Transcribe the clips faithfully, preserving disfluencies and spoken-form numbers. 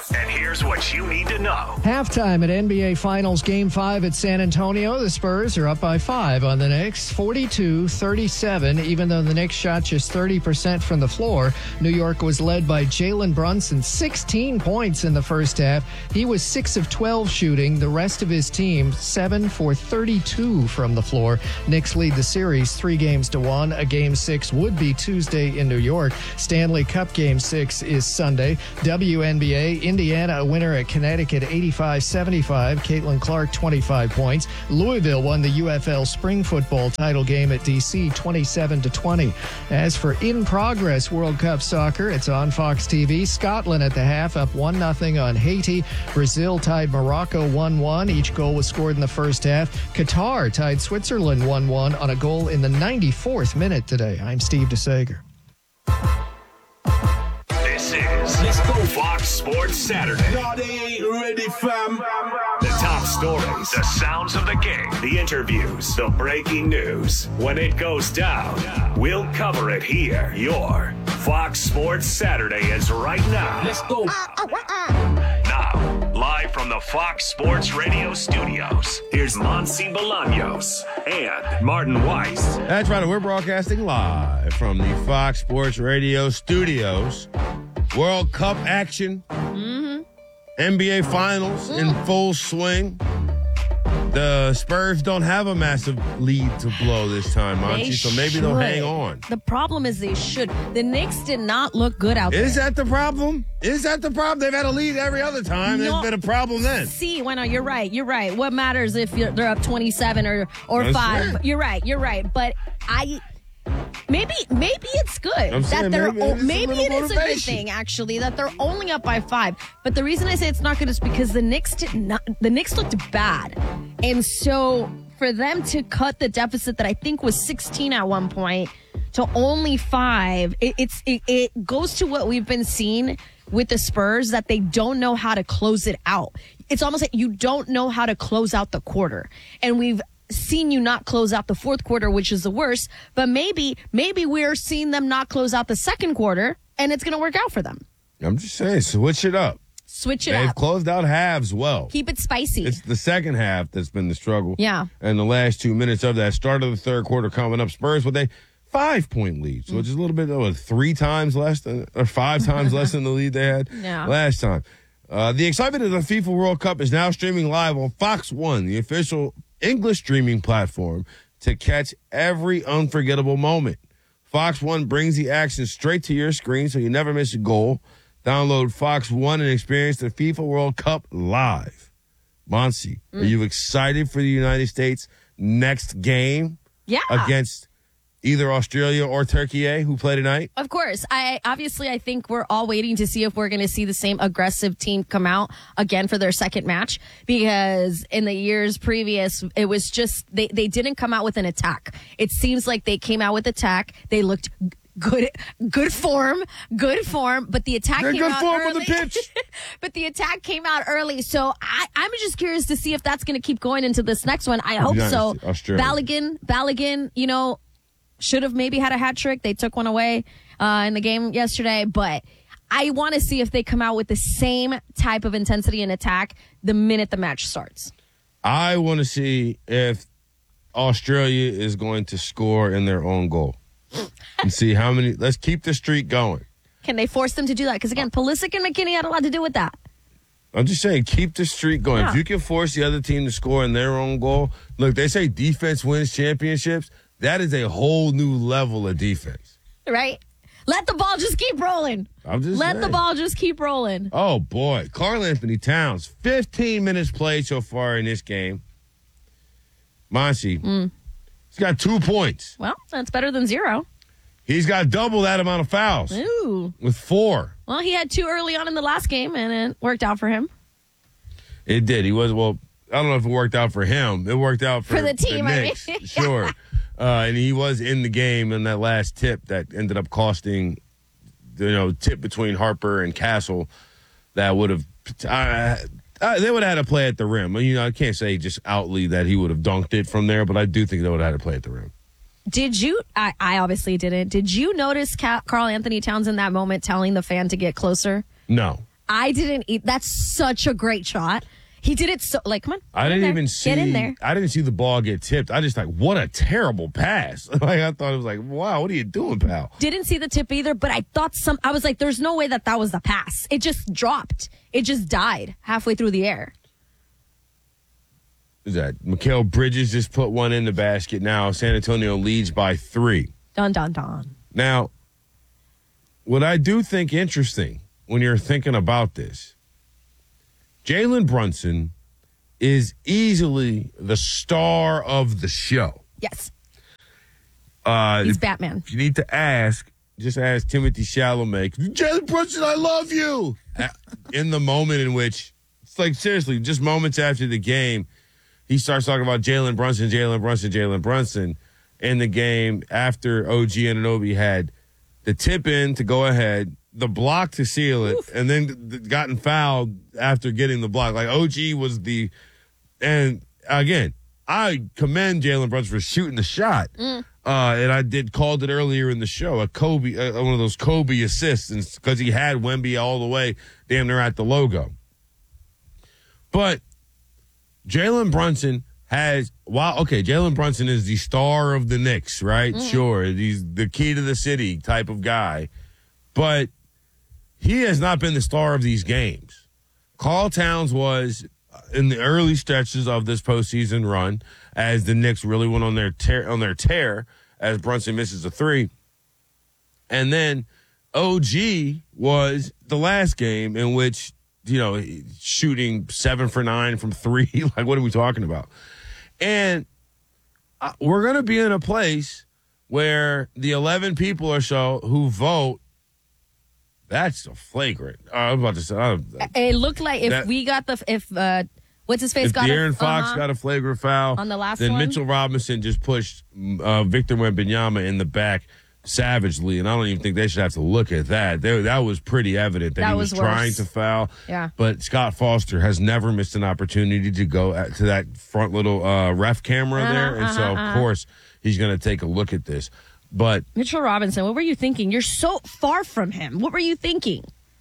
And here's what you need to know. Halftime at N B A Finals Game five at San Antonio. The Spurs are up by five on the Knicks, forty-two thirty-seven. Even though the Knicks shot just thirty percent from the floor, New York was led by Jalen Brunson, sixteen points in the first half. He was six of twelve shooting. The rest of his team, seven for thirty-two from the floor. Knicks lead the series three games to one. A game six would be Tuesday in New York. Stanley Cup Game six is Sunday. W N B A, Indiana a winner at Connecticut, eighty-five seventy-five. Caitlin Clark, twenty-five points. Louisville won the U F L Spring Football title game at D C, twenty-seven to twenty. As for in-progress World Cup soccer, it's on Fox T V. Scotland at the half, up one nothing on Haiti. Brazil tied Morocco one one. Each goal was scored in the first half. Qatar tied Switzerland one one on a goal in the ninety-fourth minute today. I'm Steve DeSager. This is Let's Go Fox Sports Saturday. No, they ain't ready, fam. The top stories, the sounds of the game, the interviews, the breaking news. When it goes down, we'll cover it here. Your Fox Sports Saturday is right now. Let's go. Now, live from the Fox Sports Radio studios, here's Monsi Bolaños and Martin Weiss. That's right. We're broadcasting live from the Fox Sports Radio studios. World Cup action. Mm-hmm. N B A Finals in full swing. The Spurs don't have a massive lead to blow this time, Monty, so maybe should. they'll hang on. The problem is they should. The Knicks did not look good out there. Is that the problem? Is that the problem? They've had a lead every other time. No. There's been a problem then. See, why not? You're right. You're right. What matters if you're, they're up twenty-seven or, or That's five? right. You're right. You're right. But I... Maybe maybe it's good I'm that saying they're maybe o- it is a maybe little it is a good motivation. thing actually that they're only up by five. But the reason I say it's not good is because the Knicks did not the Knicks looked bad, and so for them to cut the deficit that I think was sixteen at one point to only five, it, it's it, it goes to what we've been seeing with the Spurs, that they don't know how to close it out. It's almost like you don't know how to close out the quarter, and we've seen you not close out the fourth quarter, which is the worst, but maybe maybe we're seeing them not close out the second quarter, and it's going to work out for them. I'm just saying, switch it up. Switch it They've up. closed out halves well. Keep it spicy. It's the second half that's been the struggle. Yeah. And the last two minutes of that, start of the third quarter coming up, Spurs with a five-point lead. So it's just a little bit, oh, three times less than, or five times less than the lead they had Yeah. last time. Uh, the excitement of the FIFA World Cup is now streaming live on Fox One, the official English streaming platform, to catch every unforgettable moment. Fox One brings the action straight to your screen so you never miss a goal. Download Fox One and experience the FIFA World Cup live. Monsi, mm. are you excited for the United States' next game yeah. against either Australia or Turkey, who play tonight? Of course. I obviously, I think we're all waiting to see if we're going to see the same aggressive team come out again for their second match, because in the years previous, it was just they, they didn't come out with an attack. It seems like they came out with attack. They looked good, good form, good form, but the attack They're came good out form early. on the pitch. But the attack came out early, so I, I'm just curious to see if that's going to keep going into this next one. I hope so. Australia. Balogun, Balogun, you know, should have maybe had a hat trick. They took one away uh, in the game yesterday. But I want to see if they come out with the same type of intensity and attack the minute the match starts. I want to see if Australia is going to score in their own goal and see how many. Let's keep the streak going. Can they force them to do that? Because, again, Pulisic and McKinney had a lot to do with that. I'm just saying, keep the streak going. Yeah. If you can force the other team to score in their own goal, look, they say defense wins championships. That is a whole new level of defense. Right? Let the ball just keep rolling. I'm just Let saying. the ball just keep rolling. Oh, boy. Karl Anthony Towns, fifteen minutes played so far in this game. Monsi, Mm. he's got two points. Well, that's better than zero. He's got double that amount of fouls Ooh. with four. Well, he had two early on in the last game, and it worked out for him. It did. He was, well, I don't know if it worked out for him. It worked out for, For the team, I Knicks, mean. sure. Uh, and he was in the game in that last tip that ended up costing, you know, tip between Harper and Castle that would have, uh, uh, they would have had to play at the rim. You know, I can't say just outly that he would have dunked it from there, but I do think they would have had to play at the rim. Did you, I, I obviously didn't, did you notice Carl Anthony Towns in that moment telling the fan to get closer? No. I didn't eat. That's such a great shot. He did it so, like, come on. I didn't there. even see. Get in there. I didn't see the ball get tipped. I just like, what a terrible pass. Like, I thought it was like, wow, what are you doing, pal? Didn't see the tip either, but I thought some, I was like, there's no way that that was the pass. It just dropped. It just died halfway through the air. Is that Mikal Bridges just put one in the basket now. San Antonio leads by three. Dun, dun, dun. Now, what I do think interesting when you're thinking about this, Jalen Brunson is easily the star of the show. Yes. Uh, He's if, Batman. If you need to ask, just ask Timothy Chalamet, Jalen Brunson, I love you. In the moment in which, it's like, seriously, just moments after the game, he starts talking about Jalen Brunson, Jalen Brunson, Jalen Brunson in the game after O G Anunoby had the tip in to go ahead, the block to seal it, Oof. and then gotten fouled after getting the block. Like, O G was the – and, again, I commend Jalen Brunson for shooting the shot. Mm. Uh, and I did called it earlier in the show, a Kobe, uh, one of those Kobe assists, because he had Wemby all the way damn near at the logo. But Jalen Brunson has – wow, okay, Jalen Brunson is the star of the Knicks, right? Mm. Sure, he's the key to the city type of guy. But – he has not been the star of these games. Karl Towns was in the early stretches of this postseason run as the Knicks really went on their tear, on their tear as Brunson misses a three. And then O G was the last game in which, you know, shooting seven for nine from three. Like, what are we talking about? And uh, we're going to be in a place where the eleven people or so who vote, that's a flagrant. Uh, I was about to say. Uh, it looked like if that, we got the if uh, what's his face if got De'Aaron a, Fox uh-huh, got a flagrant foul on the last then one, Mitchell Robinson just pushed uh, Victor Wembanyama in the back savagely, and I don't even think they should have to look at that. They, that was pretty evident that, that he was, was trying to foul. Yeah. But Scott Foster has never missed an opportunity to go at, to that front little uh, ref camera uh-huh, there, and uh-huh, so of uh-huh. course he's going to take a look at this. But Mitchell Robinson, what were you thinking? You're so far from him. What were you thinking?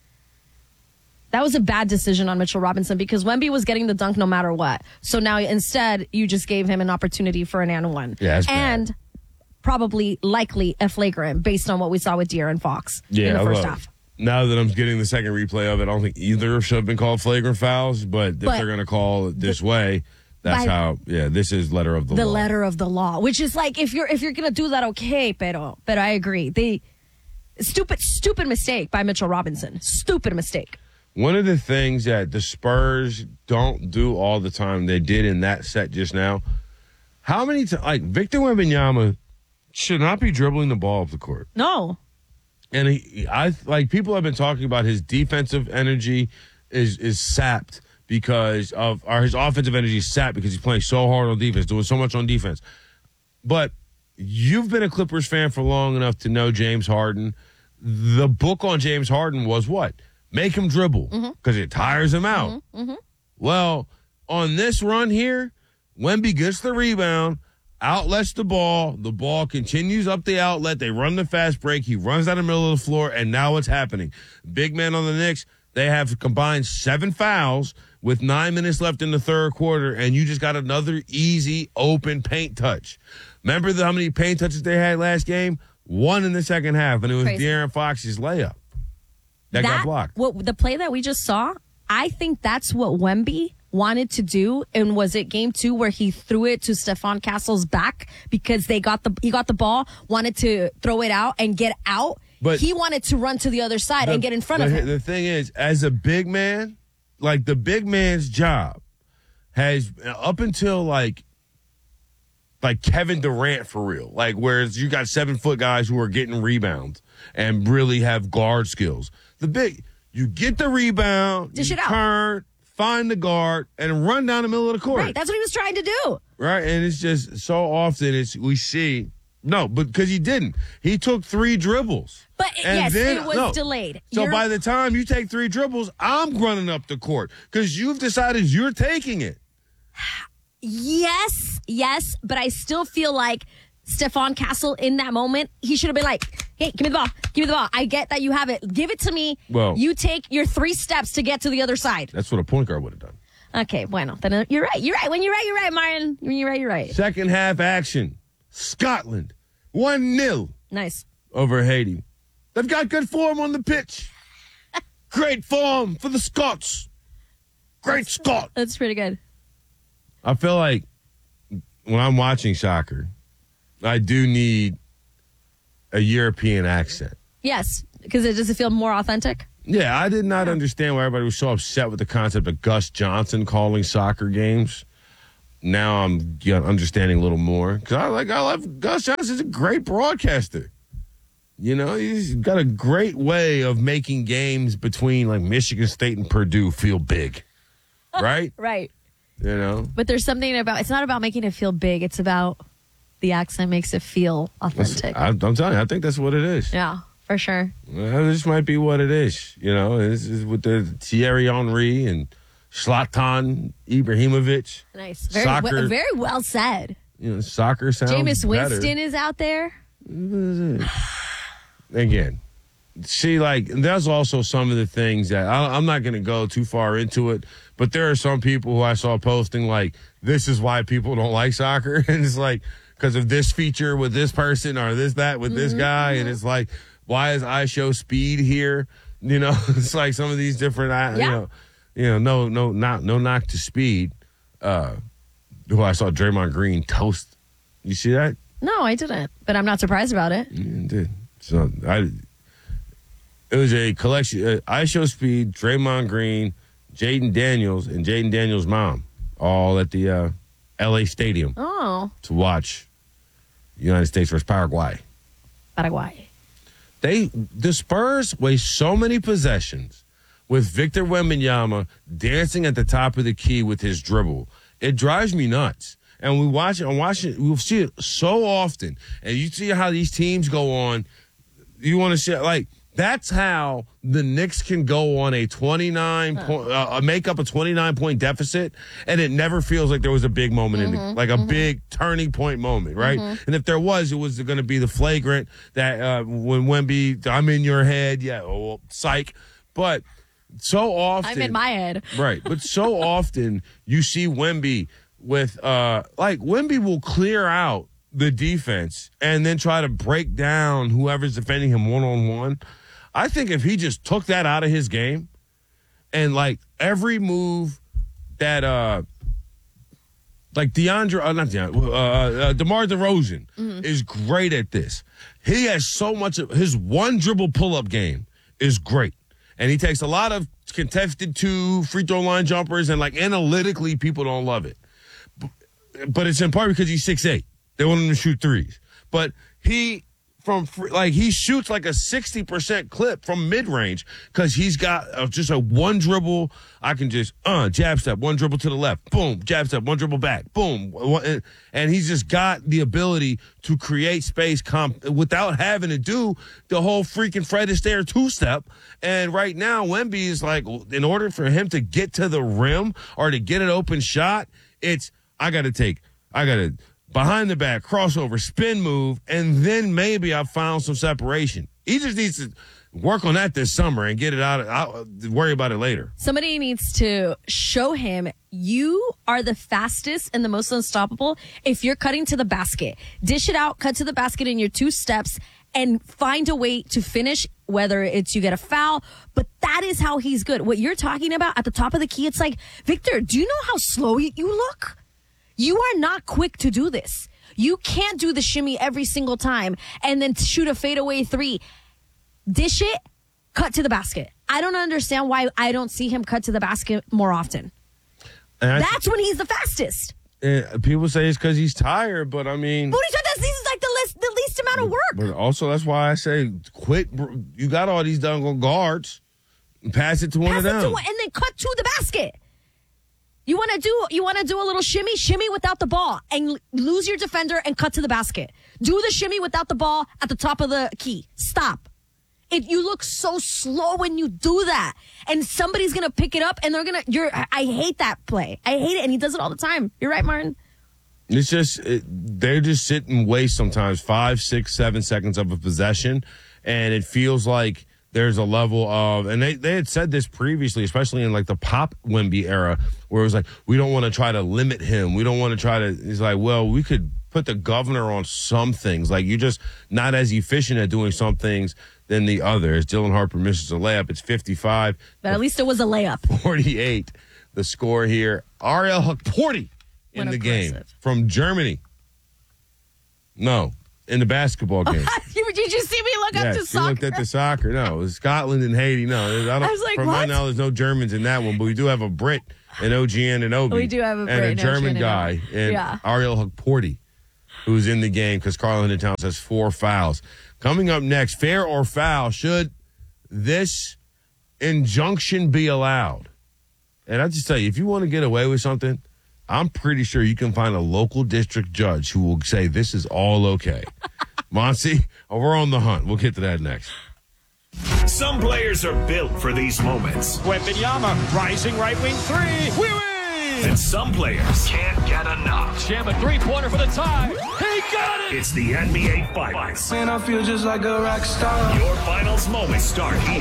That was a bad decision on Mitchell Robinson because Wemby was getting the dunk no matter what. So now instead, you just gave him an opportunity for an and one. Yeah, that's and bad. Probably, likely, a flagrant based on what we saw with De'Aaron Fox yeah, in the first look, half. Now that I'm getting the second replay of it, I don't think either should have been called flagrant fouls. But, but if they're going to call it this the, way, that's how. Yeah, this is letter of the, the law. The letter of the law, which is like if you're if you're going to do that, okay, pero but I agree. They stupid stupid mistake by Mitchell Robinson. Stupid mistake. One of the things that the Spurs don't do all the time, they did in that set just now. How many times, like Victor Wembanyama should not be dribbling the ball up the court. No. And he, I like people have been talking about his defensive energy is is sapped because of, or his offensive energy is sapped because he's playing so hard on defense, doing so much on defense. But you've been a Clippers fan for long enough to know James Harden. The book on James Harden was what? Make him dribble because mm-hmm. it tires him out. Mm-hmm. Mm-hmm. Well, on this run here, Wemby gets the rebound, outlets the ball. The ball continues up the outlet. They run the fast break. He runs down the middle of the floor, and now what's happening? Big men on the Knicks, they have combined seven fouls with nine minutes left in the third quarter, and you just got another easy, open paint touch. Remember the, how many paint touches they had last game? One in the second half, and it was Crazy. De'Aaron Fox's layup. That, that got blocked. What, the play that we just saw, I think that's what Wemby wanted to do. And was it game two where he threw it to Stephon Castle's back because they got the he got the ball, wanted to throw it out and get out. But he wanted to run to the other side the, and get in front of him. The thing is, as a big man, like the big man's job has up until like like Kevin Durant for real, like whereas you got seven foot guys who are getting rebounds and really have guard skills. The big, you get the rebound, Dish you it out. turn, find the guard, and run down the middle of the court. Right, that's what he was trying to do. Right, and it's just so often it's we see no, but because he didn't, he took three dribbles. But and yes, then, it was no. delayed. So You're, by the time you take three dribbles, I'm running up the court because you've decided you're taking it. Yes, yes, but I still feel like Stephon Castle in that moment, he should have been like, Hey, give me the ball. Give me the ball. I get that you have it. Give it to me. Well- you take your three steps to get to the other side. That's what a point guard would have done. Okay, bueno. Then uh, you're right. You're right. When you're right, you're right, Martin. When you're right, you're right. Second half action. Scotland, one nil Nice. over Haiti. They've got good form on the pitch. Great form for the Scots. Great Scot. That's pretty good. I feel like when I'm watching soccer, I do need a European accent. Yes, because it does it feel more authentic? Yeah, I did not understand why everybody was so upset with the concept of Gus Johnson calling soccer games. Now I'm you know, understanding a little more because I like I love Gus Johnson. He's a great broadcaster. You know, he's got a great way of making games between like Michigan State and Purdue feel big, right? Right. You know, But there's something about, it's not about making it feel big. It's about the accent makes it feel authentic. I, I'm telling you, I think that's what it is. Yeah, for sure. Well, this might be what it is. You know, this is with the Thierry Henry and Zlatan Ibrahimovic. Nice. Very, Soccer. w- very well said. You know, soccer sounds Jameis better. Winston is out there. Again, see, like, there's also some of the things that I, I'm not going to go too far into it, but there are some people who I saw posting, like, this is why people don't like soccer. And it's like, because of this feature with this person or this, that with this guy. And it's like, why is I show speed here? You know, it's like some of these different, uh, Yeah. you know, you know, no, no, not, no knock to speed. Uh, who I saw Draymond Green toast. You see that? No, I didn't. But I'm not surprised about it. Yeah, it did. So I, it was a collection. Uh, I Show Speed, Draymond Green, Jaden Daniels, and Jaden Daniels' mom, all at the uh, L A Stadium Oh, to watch United States versus Paraguay. Paraguay. They the Spurs waste so many possessions with Victor Wembanyama dancing at the top of the key with his dribble. It drives me nuts. And we watch it. I'm watching. We'll see it so often, and you see how these teams go on. You want to see like that's how the Knicks can go on a twenty-nine point, uh, make up a twenty-nine point deficit, and it never feels like there was a big moment Mm-hmm, in it, like a mm-hmm. big turning point moment, right? Mm-hmm. And if there was, it was going to be the flagrant that uh, when Wemby, I'm in your head, yeah, oh, psych. But so often, I'm in my head, right? But so often you see Wemby with uh, like Wemby will clear out the defense and then try to break down whoever's defending him one-on-one. I think if he just took that out of his game and, like, every move that, uh, like, DeAndre, uh, not DeAndre, uh, uh, DeMar DeRozan mm-hmm. is great at this. He has so much of his one dribble pull-up game is great. And he takes a lot of contested two free throw line jumpers and, like, analytically people don't love it. But it's in part because he's six eight. They want him to shoot threes. But he, from like, he shoots like a sixty percent clip from mid-range because he's got uh, just a one dribble. I can just, uh, jab step, one dribble to the left, boom, jab step, one dribble back, boom. And he's just got the ability to create space comp- without having to do the whole freaking Fred Astaire two-step. And right now, Wemby is like, in order for him to get to the rim or to get an open shot, it's, I got to take, I got to, behind the back, crossover, spin move, and then maybe I found some separation. He just needs to work on that this summer and get it out. I'll worry about it later. Somebody needs to show him you are the fastest and the most unstoppable if you're cutting to the basket. Dish it out, cut to the basket in your two steps, and find a way to finish, whether it's you get a foul. But that is how he's good. What you're talking about at the top of the key, it's like, Victor, do you know how slow you look? You are not quick to do this. You can't do the shimmy every single time and then shoot a fadeaway three. Dish it, cut to the basket. I don't understand why I don't see him cut to the basket more often. And That's I, when he's the fastest. And people say it's because he's tired, but I mean... But this is like the least, the least amount of work. But also, that's why I say, quit. You got all these done guards. Pass it to one Pass of them. To, and then cut to the basket. You want to do you want to do a little shimmy, shimmy without the ball, and lose your defender and cut to the basket. Do the shimmy without the ball at the top of the key. Stop. It you look so slow when you do that, and somebody's gonna pick it up, and they're gonna. You're. I hate that play. I hate it, and he does it all the time. You're right, Martin. It's just it, they're just sit and waste sometimes five, six, seven seconds of a possession, And it feels like there's a level of, and they, they had said this previously, especially in like the Pop Wemby era, where it was like, we don't want to try to limit him. We don't want to try to, it's like, well, we could put the governor on some things. Like, you're just not as efficient at doing some things than the others. Dylan Harper misses a layup. It's fifty-five. But at least it was a layup. forty-eight, the score here. Ariel Hukporti in the game from Germany. No, in the basketball game. Did you see me look yes, up to you soccer? looked at the soccer. No, it was Scotland and Haiti. No, I, don't, I was like, from what? my knowledge, no Germans in that one, but we do have a Brit in O G N and Obi. We do have a Brit and a in German Ogi guy in yeah. Ariel Hukporti, who's in the game because Carl Towns has four fouls. Coming up next, fair or foul, should this injunction be allowed? And I just tell you, if you want to get away with something, I'm pretty sure you can find a local district judge who will say this is all okay. Monty, oh, we're on the hunt. We'll get to that next. Some players are built for these moments. Wembanyama, rising right wing three. We win! And some players can't get enough. Jam a three-pointer for the tie. He got it! It's the N B A Finals. Man, I feel just like a rock star. Your finals moments start here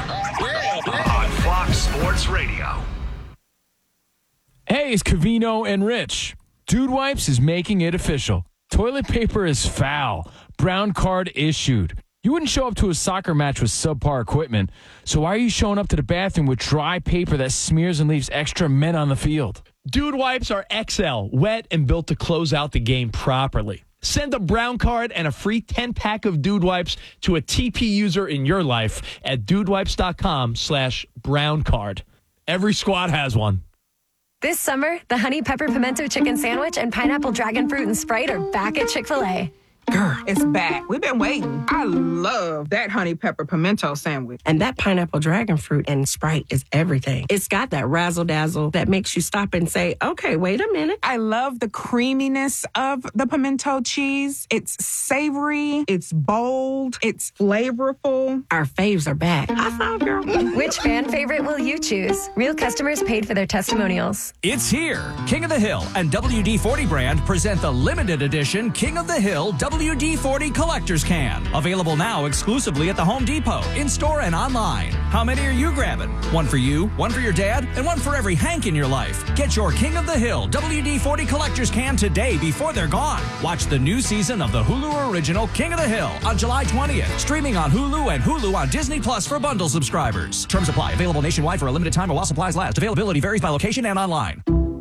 on Fox Sports Radio. Hey, it's Cavino and Rich. Dude Wipes is making it official. Toilet paper is foul. Brown card issued. You wouldn't show up to a soccer match with subpar equipment, so why are you showing up to the bathroom with dry paper that smears and leaves extra men on the field? Dude Wipes are X L, wet and built to close out the game properly. Send a brown card and a free ten-pack of Dude Wipes to a T P user in your life at dudewipes.com slash brown card. Every squad has one. This summer, the Honey Pepper Pimento Chicken Sandwich and Pineapple Dragon Fruit and Sprite are back at Chick-fil-A. Girl, it's back. We've been waiting. I love that honey pepper pimento sandwich. And that pineapple dragon fruit and Sprite is everything. It's got that razzle-dazzle that makes you stop and say, okay, wait a minute. I love the creaminess of the pimento cheese. It's savory. It's bold. It's flavorful. Our faves are back. I saw, girl. Which fan favorite will you choose? Real customers paid for their testimonials. It's here. King of the Hill and W D forty brand present the limited edition King of the Hill W D forty Collector's Can. Available now exclusively at the Home Depot, in-store and online. How many are you grabbing? One for you, one for your dad, and one for every Hank in your life. Get your King of the Hill W D forty Collector's Can today before they're gone. Watch the new season of the Hulu original King of the Hill on July twentieth. Streaming on Hulu and Hulu on Disney Plus for bundle subscribers. Terms apply. Available nationwide for a limited time or while supplies last. Availability varies by location and online.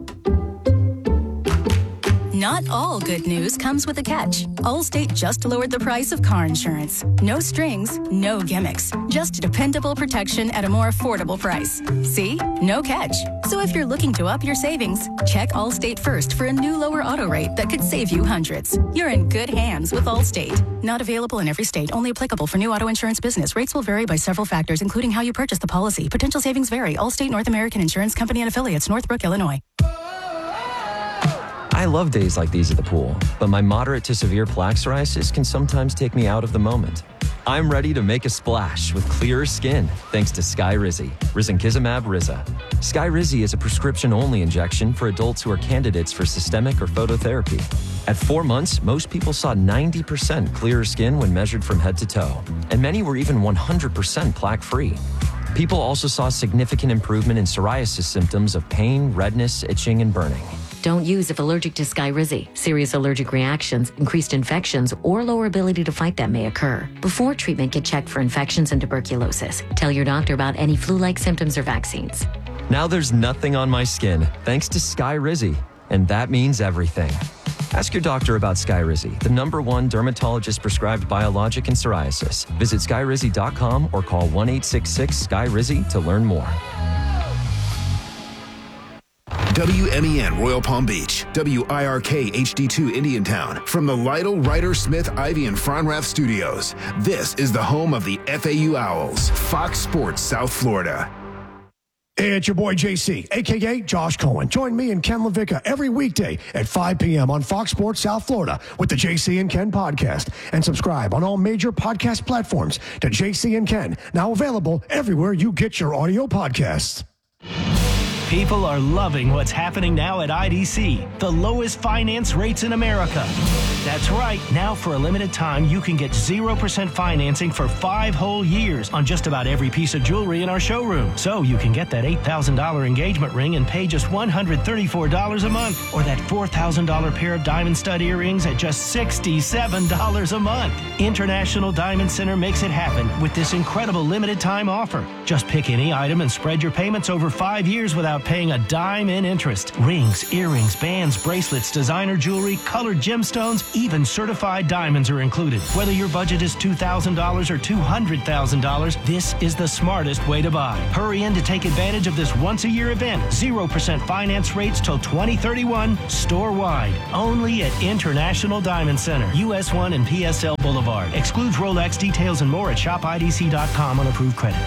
Not all good news comes with a catch. Allstate just lowered the price of car insurance. No strings, no gimmicks. Just dependable protection at a more affordable price. See? No catch. So if you're looking to up your savings, check Allstate first for a new lower auto rate that could save you hundreds. You're in good hands with Allstate. Not available in every state. Only applicable for new auto insurance business. Rates will vary by several factors, including how you purchase the policy. Potential savings vary. Allstate North American Insurance Company and Affiliates, Northbrook, Illinois. I love days like these at the pool, but my moderate to severe plaque psoriasis can sometimes take me out of the moment. I'm ready to make a splash with clearer skin thanks to Skyrizi, Risankizumab Riza. Skyrizi is a prescription-only injection for adults who are candidates for systemic or phototherapy. At four months, most people saw ninety percent clearer skin when measured from head to toe, and many were even one hundred percent plaque-free. People also saw significant improvement in psoriasis symptoms of pain, redness, itching, and burning. Don't use if allergic to Skyrizi. Serious allergic reactions, increased infections, or lower ability to fight them may occur. Before treatment, get checked for infections and tuberculosis. Tell your doctor about any flu-like symptoms or vaccines. Now there's nothing on my skin, thanks to Skyrizi, and that means everything. Ask your doctor about Skyrizi, the number one dermatologist-prescribed biologic in psoriasis. Visit skyrizi dot com or call one eight six six Skyrizi to learn more. W M E N Royal Palm Beach, W I R K H D two Indiantown. From the Lytle, Ryder, Smith, Ivy, and Fronrath studios, this is the home of the F A U Owls, Fox Sports South Florida. Hey, it's your boy J C, a k a. Josh Cohen. Join me and Ken LaVicka every weekday at five p.m. on Fox Sports South Florida with the J C and Ken podcast. And subscribe on all major podcast platforms to J C and Ken, now available everywhere you get your audio podcasts. People are loving what's happening now at I D C, the lowest finance rates in America. That's right. Now, for a limited time, you can get zero percent financing for five whole years on just about every piece of jewelry in our showroom. So you can get that eight thousand dollars engagement ring and pay just one hundred thirty-four dollars a month, or that four thousand dollars pair of diamond stud earrings at just sixty-seven dollars a month. International Diamond Center makes it happen with this incredible limited time offer. Just pick any item and spread your payments over five years without paying a dime in interest. Rings, earrings, bands, bracelets, designer jewelry, colored gemstones, even certified diamonds are included. Whether your budget is two thousand dollars or two hundred thousand dollars, this is the smartest way to buy. Hurry in to take advantage of this once-a-year event. zero percent finance rates till twenty thirty-one, store-wide. Only at International Diamond Center, U S one and P S L Boulevard. Excludes Rolex. Details and more at shop I D C dot com on approved credit.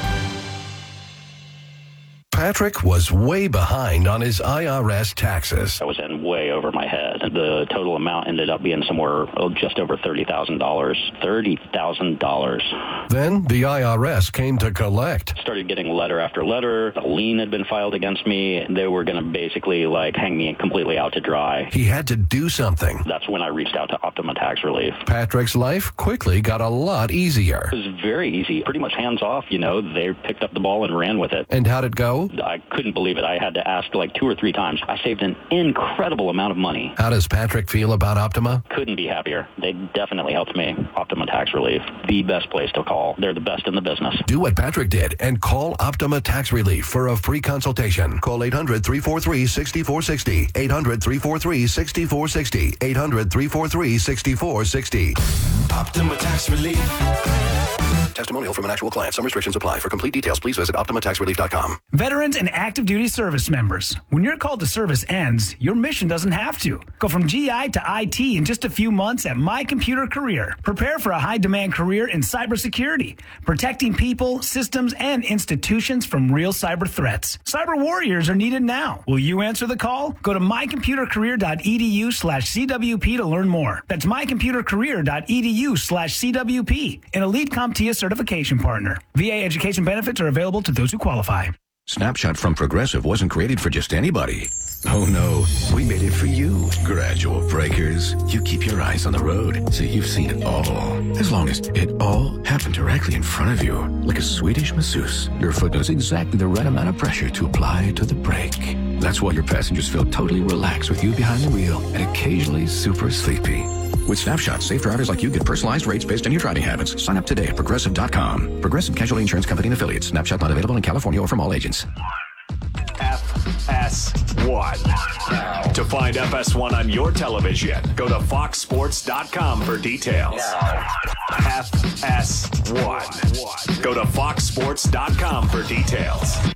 Patrick was way behind on his I R S taxes. I was in way over my head. The total amount ended up being somewhere oh, just over thirty thousand dollars. thirty thousand dollars. Then the I R S came to collect. Started getting letter after letter. A lien had been filed against me. They were going to basically like hang me completely out to dry. He had to do something. That's when I reached out to Optima Tax Relief. Patrick's life quickly got a lot easier. It was very easy. Pretty much hands off, you know. They picked up the ball and ran with it. And how'd it go? I couldn't believe it. I had to ask like two or three times. I saved an incredible amount of money. How does Patrick feel about Optima? Couldn't be happier. They definitely helped me. Optima Tax Relief, the best place to call. They're the best in the business. Do what Patrick did and call Optima Tax Relief for a free consultation. Call eight hundred, three four three, six four six zero. eight hundred, three four three, six four six zero. eight hundred, three four three, six four six zero. Optima Tax Relief. Testimonial from an actual client. Some restrictions apply. For complete details, please visit optima tax relief dot com. Veterans and active duty service members. When your call to service ends, your mission doesn't have to. Go from G I to I T in just a few months at My Computer Career. Prepare for a high-demand career in cybersecurity, protecting people, systems, and institutions from real cyber threats. Cyber warriors are needed now. Will you answer the call? Go to my computer career dot e d u slash c w p to learn more. That's my computer career dot e d u slash c w p. An elite CompTIA certification partner. V A education benefits are available to those who qualify. Snapshot from Progressive wasn't created for just anybody. Oh no, we made it for you. Gradual breakers. You keep your eyes on the road, so you've seen it all. As long as it all happened directly in front of you, like a Swedish masseuse, your foot knows exactly the right amount of pressure to apply to the brake. That's why your passengers feel totally relaxed with you behind the wheel and occasionally super sleepy. With Snapshot, safe drivers like you get personalized rates based on your driving habits. Sign up today at Progressive dot com. Progressive Casualty Insurance Company and Affiliates. Snapshot not available in California or from all agents. F S one. To find F S one on your television, go to fox sports dot com for details. F S one. Go to fox sports dot com for details.